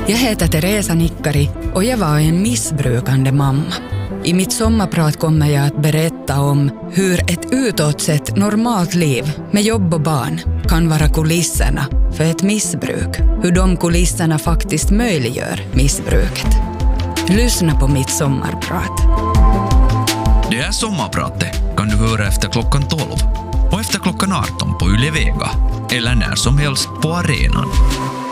Jag heter Teresa Nikkari och jag var en missbrukande mamma. I mitt sommarprat kommer jag att berätta om hur ett utåt sett normalt liv med jobb och barn kan vara kulisserna för ett missbruk. Hur de kulisserna faktiskt möjliggör missbruket. Lyssna på mitt sommarprat. Det här sommarpratet kan du höra efter klockan 12 och efter klockan 18 på Yle Vega eller när som helst på arenan.